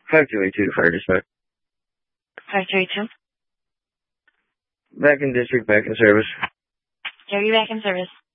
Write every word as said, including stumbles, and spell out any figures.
five two eight two to fire dispatch. five two eight two. Back in district, back in service. Are you back in service?